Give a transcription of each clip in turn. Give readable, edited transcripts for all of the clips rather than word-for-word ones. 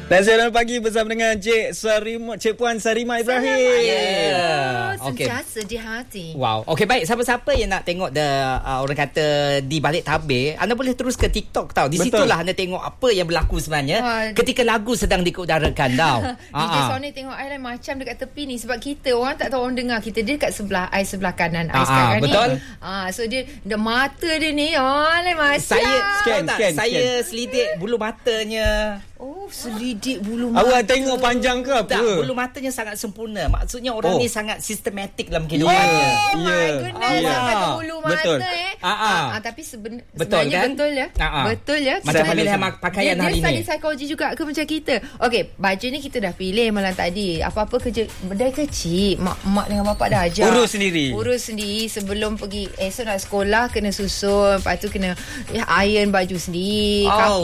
Nasional Pagi bersama dengan Cik Puan Sarimah Ibrahim. Sentiasa di hati. Wow. Okey, baik. Siapa-siapa yang nak tengok orang kata di balik tabir, anda boleh terus ke TikTok tau. Di situlah anda tengok apa yang berlaku sebenarnya ketika lagu sedang diudarakan tau. DJ Sony tengok I lah macam dekat tepi ni sebab kita orang tak tahu orang dengar kita. Dia dekat sebelah I, sebelah kanan I sekarang ni. Betul. So dia mata dia ni macam saya selidik bulu matanya. Oh, selidik bulu mata. Awak tengok panjang ke apa? Tak, bulu matanya sangat sempurna. Maksudnya orang ni sangat sistematik dalam kehidupannya. Oh my goodness. Sampai ke bulu mata tapi sebenarnya kan? Betul ya. Betul ya. Macam pilihan pakaian hari ni. Dia study psikologi juga ke macam kita? Okey, baju ni kita dah pilih malam tadi. Apa-apa kerja dari kecil mak dengan bapak dah ajar. Urus sendiri sebelum pergi esok nak sekolah kena susun, lepas tu kena iron baju sendiri,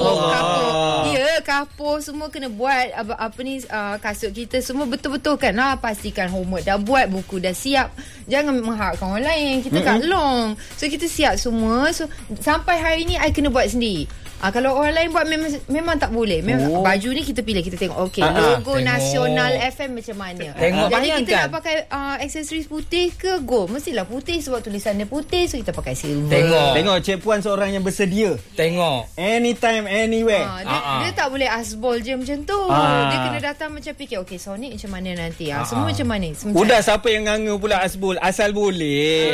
kapur semua kena buat kasut kita semua betul-betul kan pastikan homework dah buat, buku dah siap, jangan mengharapkan orang lain, kita kat long, so kita siap semua, so sampai hari ni I kena buat sendiri. Kalau orang lain buat memang tak boleh. Baju ni kita pilih, kita tengok logo Nasional FM macam mana. Jadi kita nak pakai aksesoris putih ke gold, mestilah putih sebab tulisan dia putih, so kita pakai silver. Tengok Cik Puan seorang yang bersedia. Tengok anytime anywhere. Dia tak boleh asbol je macam tu. Dia kena datang macam fikir okey Sonic macam mana nanti. Semua macam mana. Udah siapa yang nganga pula asbol, asal boleh.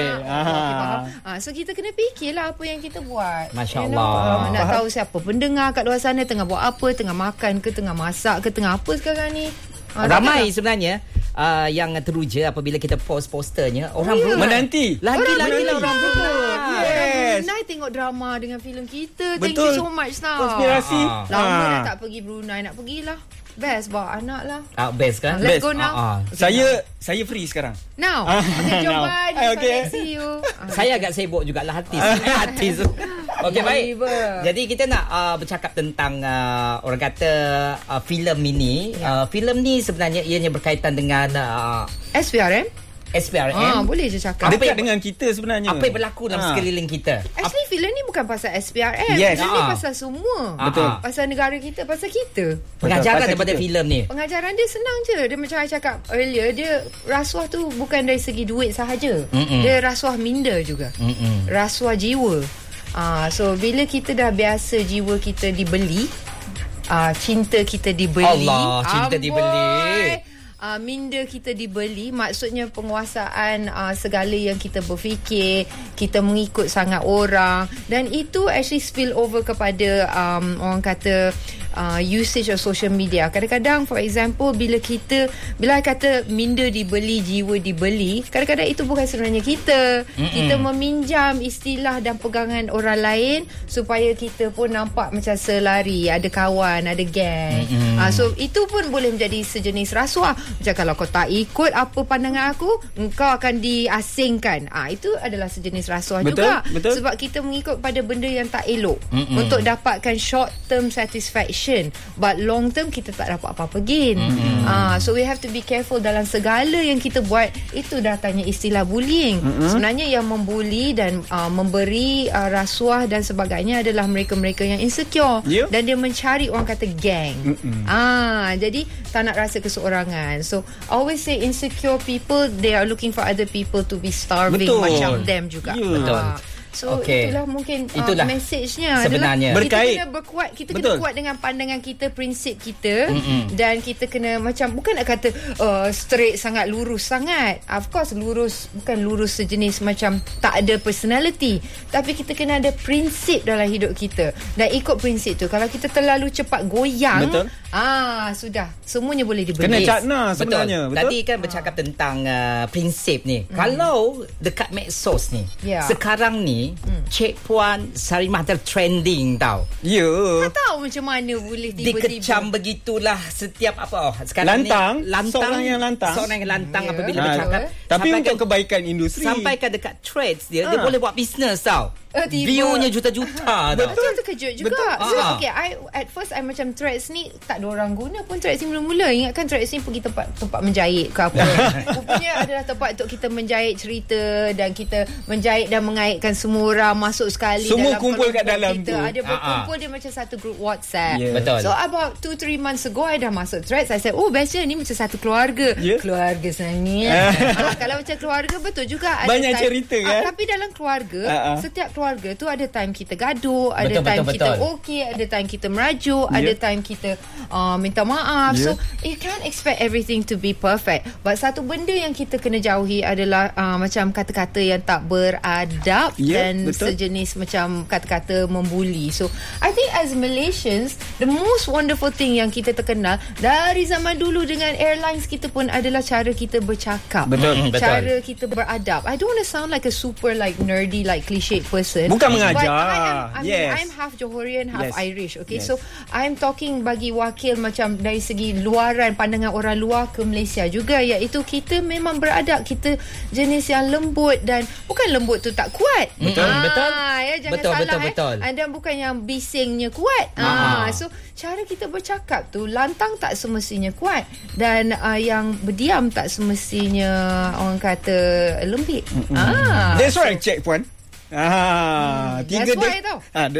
So kita kena fikirlah apa yang kita buat. Masya-Allah. Nak tahu siapa pendengar kat luar sana tengah buat apa, tengah makan ke, tengah masak ke, tengah apa sekarang ni. Ramai sebenarnya yang teruja apabila kita post posternya, orang menanti. Lagi lah orang Brunei tengok drama dengan filem kita. Thank you so much tau. Konspirasi. Lama dah tak pergi Brunei, nak pergilah. Best bawa anak lah. Best kan? Let's go now. Saya free sekarang. Now. Okay, jom bye. See you. Saya agak sibuk jugalah hati. Okey, baik. Jadi kita nak bercakap tentang orang kata filem ini. Filem ni sebenarnya ianya berkaitan dengan SPRM. Boleh je cakap. Dekat dengan kita sebenarnya. Apa yang berlaku dalam sekeliling kita? Actually filem ni bukan pasal SPRM. Yes. Filem ni pasal semua. Betul. Pasal negara kita, pasal kita. Pengajaran daripada filem ni. Pengajaran dia senang je. Dia macam saya cakap earlier, dia rasuah tu bukan dari segi duit sahaja. Dia rasuah minda juga. Rasuah jiwa. So bila kita dah biasa jiwa kita dibeli, cinta kita dibeli. Allah, cinta dibeli. Minda kita dibeli, maksudnya penguasaan segala yang kita berfikir, kita mengikut sangat orang, dan itu actually spill over kepada orang kata usage of social media. Kadang-kadang for example bila kata minda dibeli, jiwa dibeli, kadang-kadang itu bukan sebenarnya kita. Kita meminjam istilah dan pegangan orang lain supaya kita pun nampak macam selari, ada kawan, ada geng. So itu pun boleh menjadi sejenis rasuah. Macam kalau kau tak ikut apa pandangan aku, engkau akan diasingkan. Itu adalah sejenis rasuah juga. Betul. Sebab kita mengikut pada benda yang tak elok untuk dapatkan short term satisfaction, but long term kita tak dapat apa-apa gain. So we have to be careful dalam segala yang kita buat. Itu datangnya istilah bullying. Sebenarnya yang membuli dan memberi rasuah dan sebagainya adalah mereka-mereka yang insecure, dan dia mencari orang kata geng. Jadi tak nak rasa keseorangan. So always say insecure people, they are looking for other people to be starving macam them juga. So itulah mungkin message-nya sebenarnya adalah kita kena berkuat, kita kena kuat dengan pandangan kita, prinsip kita, dan kita kena macam bukan nak kata straight sangat, lurus sangat. Of course lurus, bukan lurus sejenis macam tak ada personality, tapi kita kena ada prinsip dalam hidup kita dan ikut prinsip tu. Kalau kita terlalu cepat goyang, sudah semuanya boleh dibeli. Kena cakna sebenarnya. Betul. Tadi kan bercakap tentang prinsip ni. Kalau dekat medsos ni, sekarang ni Cik Puan Sarimah trending tau. Tak tahu macam mana boleh tiba-tiba dikecam begitulah setiap sekarang lantang. Seorang yang lantang apabila bercakap. Tapi untuk kebaikan industri. Sampaikan dekat threads dia boleh buat bisnes tau. View-nya juta-juta. Betul, terkejut juga. So, okay, at first I macam threads ni tak ada orang guna pun threads ni mula-mula. Ingatkan threads ni pergi tempat menjahit ke apa. Rupanya adalah tempat untuk kita menjahit cerita dan kita menjahit dan mengaitkan semua orang masuk sekali. Semua dalam kumpul kat dalam kita. tu. Ada berkumpul dia macam satu group WhatsApp. Betul. So about 2-3 months ago I dah masuk threads. I said, bestnya ni macam satu keluarga. Keluarga sebenarnya. Kalau macam keluarga betul juga. Ada banyak time, cerita kan. tapi dalam keluarga, setiap keluarga tu ada time kita gaduh, ada time kita okey, ada time kita merajuk, ada time kita minta maaf. So you can't expect everything to be perfect. But satu benda yang kita kena jauhi adalah macam kata-kata yang tak beradab dan sejenis macam kata-kata membuli. So I think as Malaysians, the most wonderful thing yang kita terkenal dari zaman dulu dengan airlines kita pun adalah cara kita bercakap. Cara kita beradab. I don't want to sound like a super like nerdy like cliche person. Bukan mengajar. I'm half Johorian, half Irish. Okay, so I'm talking bagi wakil macam dari segi luaran, pandangan orang luar ke Malaysia juga, iaitu kita memang beradab. Kita jenis yang lembut dan bukan lembut tu tak kuat. Betul. Jangan salah. Betul. Dan bukan yang bisingnya kuat. So cara kita bercakap tu lantang tak semestinya kuat dan yang berdiam tak semestinya orang kata lembik. That's right, Cik Puan. That's why tau.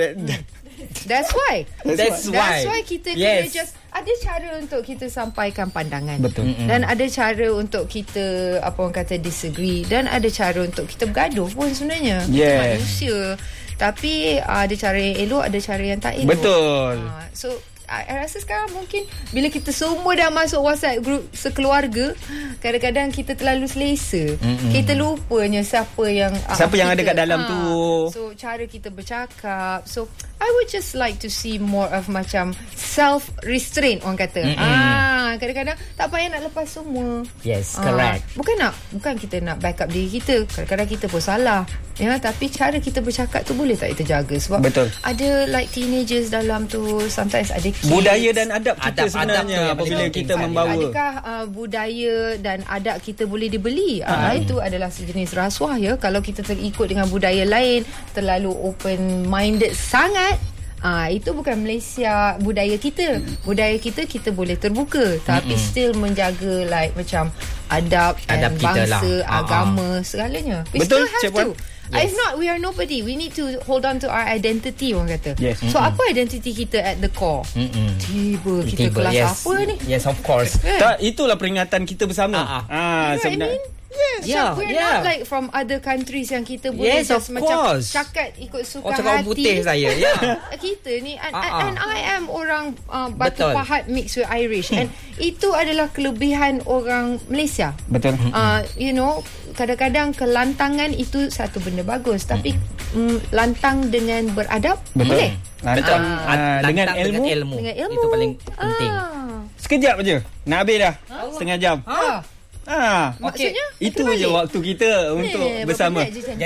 That's why kita kena just ada cara untuk kita sampaikan pandangan. Betul. Dan ada cara untuk kita apa orang kata disagree dan ada cara untuk kita bergaduh pun sebenarnya. Kita manusia. Tapi ada cara yang elok, ada cara yang tak elok. Betul. So I rasa sekarang mungkin bila kita semua dah masuk WhatsApp group sekeluarga, kadang-kadang kita terlalu selesa. Kita lupanya siapa yang ada kat dalam tu. So cara kita bercakap. So I would just like to see more of macam self-restraint orang kata. Kadang-kadang tak payah nak lepas semua. Yes, correct. Bukan kita nak backup diri kita. Kadang-kadang kita pun salah. Tapi cara kita bercakap tu boleh tak kita jaga sebab ada like teenagers dalam tu, sometimes ada kids. Budaya dan adab kita sebenarnya apabila kita membawa. Adakah budaya dan adab kita boleh dibeli? Itu adalah sejenis rasuah kalau kita terikut dengan budaya lain, terlalu open minded sangat. Itu bukan Malaysia. Budaya kita kita boleh terbuka tapi still menjaga like macam adab dan bangsa, agama, segalanya. We Betul, still have to. If not, we are nobody. We need to hold on to our identity, orang kata. So apa identity kita at the core? Tiba kita kelas apa ni? Yes, of course. Itulah peringatan kita bersama. Sebenarnya we're not like from other countries yang kita boleh just macam cakap ikut suka hati. Cakap putih saya. Kita ni and I am orang Batu Pahat mixed with Irish and itu adalah kelebihan orang Malaysia. Betul. Kadang-kadang kelantangan itu satu benda bagus tapi lantang dengan beradab boleh. Lantang dengan ilmu itu paling penting. Sekejap aja nak habis dah. Setengah jam. Maksudnya itu je waktu kita untuk bersama. Jadi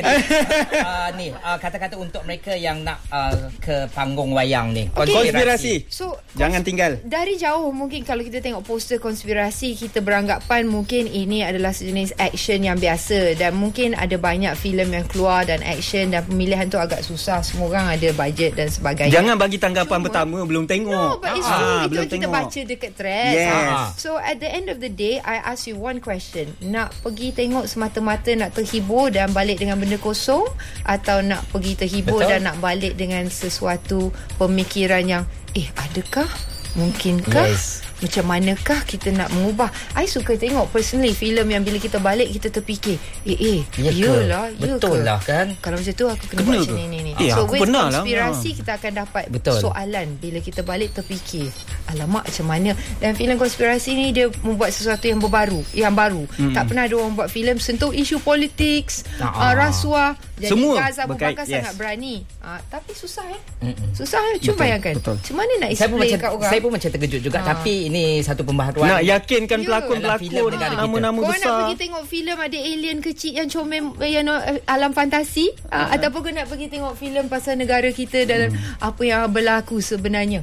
kata-kata untuk mereka yang nak ke panggung wayang ni, konspirasi. So jangan tinggal. Dari jauh mungkin kalau kita tengok poster konspirasi, kita beranggapan mungkin ini adalah sejenis action yang biasa dan mungkin ada banyak filem yang keluar dan action dan pemilihan tu agak susah. Semua orang ada budget dan sebagainya. Jangan bagi tanggapan pertama belum tengok. But it's true. Itu kita baca dekat threads. So at the end of the day, I ask you one question. Nak pergi tengok semata-mata nak terhibur dan balik dengan benda kosong, atau nak pergi terhibur dan nak balik dengan sesuatu pemikiran yang adakah, mungkinkah, macam manakah kita nak mengubah? I suka tengok personally filem yang bila kita balik kita terfikir iyalah, betul lah kan, kalau macam tu aku kena buat macam ni. So with konspirasi kita akan dapat soalan bila kita balik terfikir, alamak macam mana. Dan filem konspirasi ni dia membuat sesuatu yang baru. Tak pernah ada orang buat filem sentuh isu politik, rasuah. Jadi semua Gaza Abu Bakar sangat berani. Tapi susah susah. Cuba bayangkan macam mana nak explain kat orang. Saya pun macam terkejut juga. Tapi ini satu pembaharuan. Nak yakinkan pelakon-pelakon nama-nama besar. Kau nak pergi tengok filem ada alien kecil yang comel alam fantasi, ataupun kau nak pergi tengok filem pasal negara kita dalam apa yang berlaku sebenarnya.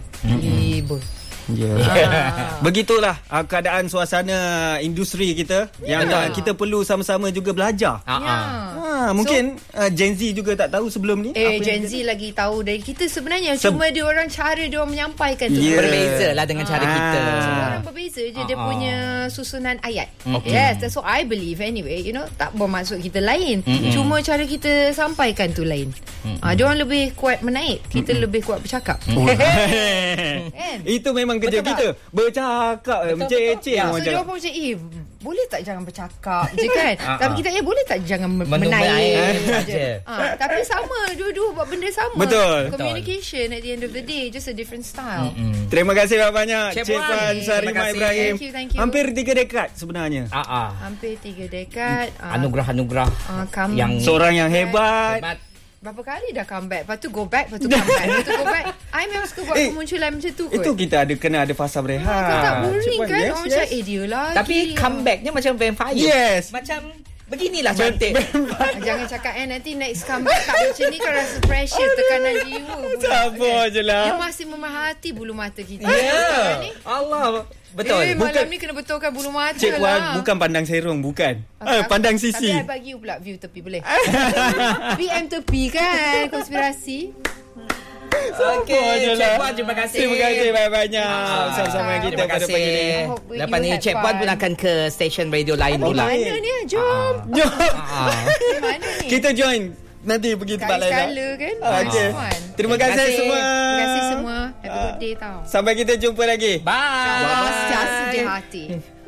Begitulah keadaan suasana industri kita yang kita perlu sama-sama juga belajar. Mungkin Gen Z juga tak tahu sebelum ni. Gen Z lagi tahu dari kita sebenarnya. Cuma dia orang cara dia orang menyampaikan tu berbeza lah dengan cara kita. Semua orang berbeza je dia punya susunan ayat. Yes, that's what I believe anyway. You know, tak bermaksud kita lain. Cuma cara kita sampaikan tu lain. Dia orang lebih kuat menaik, kita lebih kuat bercakap. Itu memang kerja kita. Bercakap menceceh So dia orang pun macam boleh tak jangan bercakap je kan. Tapi kita boleh tak jangan menaik je. Tapi sama, dua-dua buat benda sama. Betul. Communication at the end of the day, just a different style. Terima kasih banyak Cik Puan Sarimah Ibrahim. Thank you. Hampir 3 dekad sebenarnya. Hampir 3 dekad. Anugerah-anugerah yang seorang yang hebat. Berapa kali dah comeback, lepas tu go back, lepas tu comeback, lepas tu go back. I memang suka buat kemunculan macam tu kot. Itu kita kena ada fasa berehat. Kau tak boring kan? Orang macam dia lagi. Tapi comebacknya macam vampire. Yes. Macam beginilah cantik. Jangan cakap nanti next comeback tak macam ni, kau rasa pressure, tekanan jiwa. Sabar je lah. Dia masih memerhati bulu mata kita. Allah. Betul. Malam ni kena betulkan bulu mata Cik Puan lah. bukan pandang serong, bukan. Pandang sisi. Tapi I bagi you pula view tepi, boleh? PM tepi kan, konspirasi. Okey, Cik Puan, terima kasih. Terima kasih banyak-banyak sama-sama kita pada pagi ni. Lepas ni Cik Puan pun akan ke stesen radio lain pula. Mana ni? Jom. Mana ni? Kita join. Nanti pergi tempat lain. Sekali kan. Okey. Terima kasih semua. Terima kasih semua. Happy birthday tau. Sampai kita jumpa lagi. Bye. Just di hati.